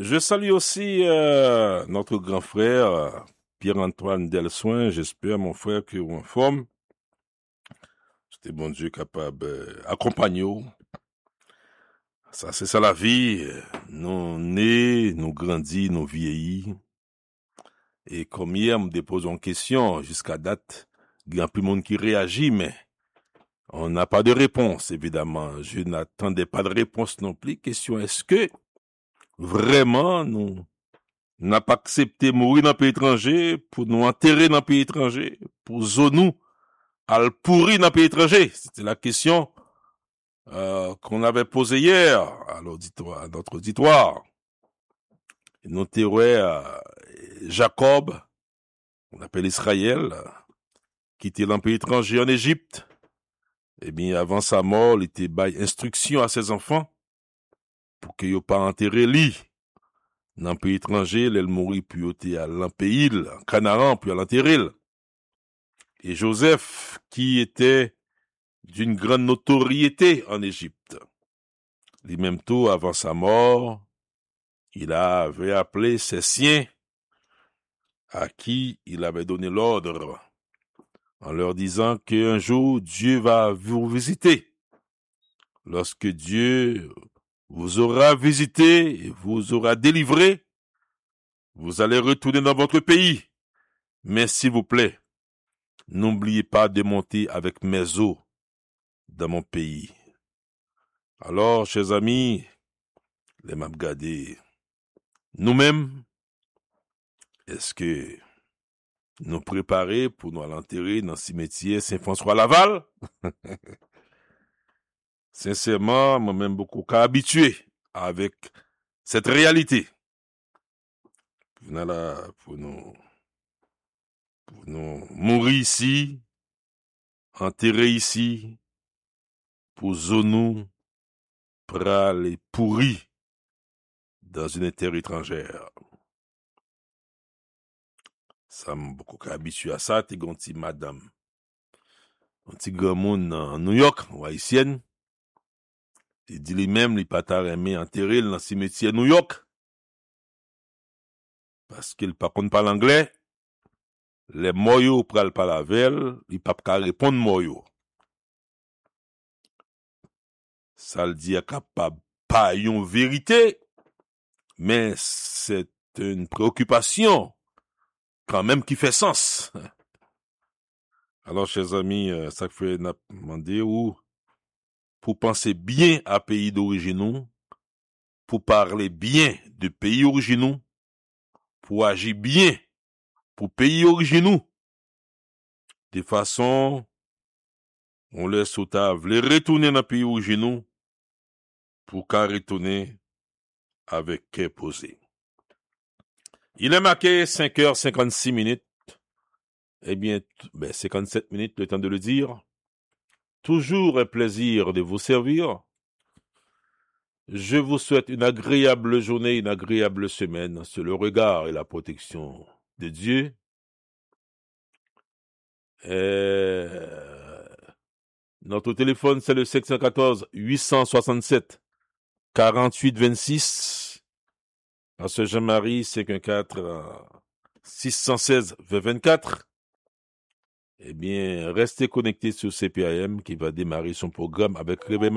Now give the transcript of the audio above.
Je salue aussi notre grand frère Pierre-Antoine Delsoin. J'espère, mon frère, que vous en forme. C'était bon Dieu capable d'accompagner. Ça, c'est ça la vie. Nous nés, nous grandis, nous vieillis. Et comme hier, nous déposons une question, jusqu'à date, il y a plus de monde qui réagit, mais on n'a pas de réponse, évidemment. Je n'attendais pas de réponse non plus. Question, est-ce que vraiment nous n'a pas accepté mourir dans un pays étranger pour nous enterrer dans un pays étranger, pour nous à le pourrir dans un pays étranger? C'était la question qu'on avait posée hier à l'auditoire, à notre auditoire. Et nous terroir Jacob, on appelle Israël, qui était dans un pays étranger en Égypte. Eh bien, avant sa mort, il était bail instruction à ses enfants pour qu'ils n'aient pas enterré lui dans un pays étranger, il mourit puis il était à l'empéil, en Canaan, puis à l'enterrer. Et Joseph, qui était d'une grande notoriété en Égypte, lui-même tout avant sa mort, il avait appelé ses siens à qui il avait donné l'ordre en leur disant qu'un jour Dieu va vous visiter. Lorsque Dieu vous aura visité et vous aura délivré, vous allez retourner dans votre pays. Mais s'il vous plaît, n'oubliez pas de monter avec mes eaux dans mon pays. Alors, chers amis, les m'a regardé. Nous-mêmes, est-ce que nous préparer pour nous l'enterrer dans le cimetière Saint-François-Laval? Sincèrement, moi-même beaucoup qu'à habitué avec cette réalité. Voilà, pour nous mourir ici, enterrer ici, pour nous praler pourri dans une terre étrangère. Ça m'a beaucoup habitué à ça, t'es gonti madame. Un petit grand monde en New York, ou haïtienne. Il dit lui-même, il pas t'a aimé enterrer dans le cimetière New York. Parce qu'il par contre parle anglais. Les moyaux pral pas la velle, il pas qu'à répondre moyaux. Ça le dit capable pas une vérité, mais c'est une préoccupation quand même qui fait sens. Alors, chers amis, ça fait demander ou pour penser bien à pays d'origine, pour parler bien de pays originaux, pour agir bien pour pays originaux, de façon on laisse otave les retourner dans pays originaux pour qu'à retourner avec quai posé. Il est marqué 5h56. Eh bien, 57 minutes, le temps de le dire. Toujours un plaisir de vous servir. Je vous souhaite une agréable journée, une agréable semaine sur le regard et la protection de Dieu. Notre téléphone, c'est le 714-867-4826. À ce Jean-Marie, 514-616-2024. Eh bien, restez connectés sur CPAM qui va démarrer son programme avec Réveil